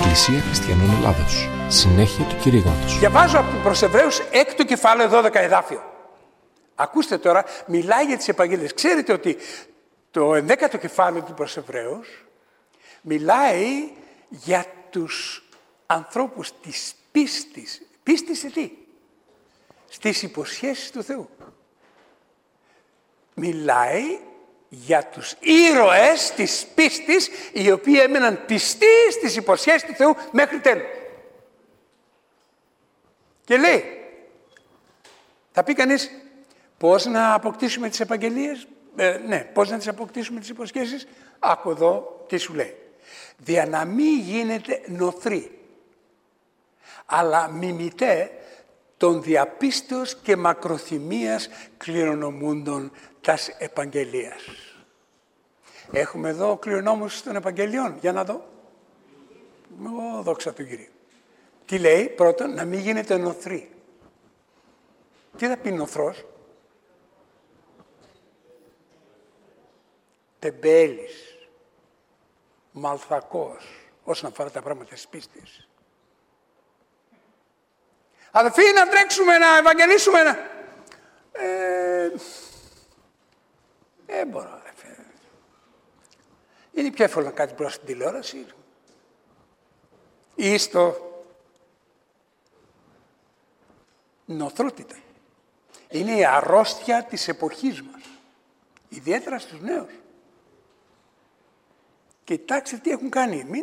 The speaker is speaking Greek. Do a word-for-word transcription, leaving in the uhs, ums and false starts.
Εκκλησία Χριστιανών Ελλάδος. Συνέχεια του κηρύγματος. Διαβάζω από προς Εβραίους έκτο κεφάλαιο δώδεκα εδάφιο. Ακούστε τώρα, μιλάει για τις επαγγελίες. Ξέρετε ότι το ενδέκατο κεφάλαιο του προς Εβραίους μιλάει για τους ανθρώπους της πίστης. Πίστη σε τι? Στις υποσχέσεις του Θεού. Μιλάει για τους ήρωες της πίστης, οι οποίοι έμεναν πιστοί στις υποσχέσεις του Θεού μέχρι τέλους. Και λέει, θα πει κανείς, πώς να αποκτήσουμε τις επαγγελίες, ε, ναι, πώς να τις αποκτήσουμε τις υποσχέσεις. Άκου εδώ τι σου λέει. Δια να μην γίνετε νοθροί, αλλά μιμητέ των διαπίστεως και μακροθυμίας κληρονομούντων τας επαγγελίας. Έχουμε εδώ κληρονόμους των επαγγελιών. Για να δω. Ω, δόξα του Κυρίου. Τι λέει? Πρώτον, να μην γίνετε νοθροί. Τι θα πει νοθρός? Τεμπέλης, μαλθακός, όσον αφορά τα πράγματα της πίστης. Αδελφοί, να τρέξουμε, να ευαγγελίσουμε, να... Ε, ε μπορώ, αδελφοί. Είναι πιο εύκολο να κάτι μπροστά στην τηλεόραση ή στο νοθρότητα. Είναι η αρρώστια της εποχής μας, ιδιαίτερα στους νέους. Κοιτάξτε τι έχουν κάνει.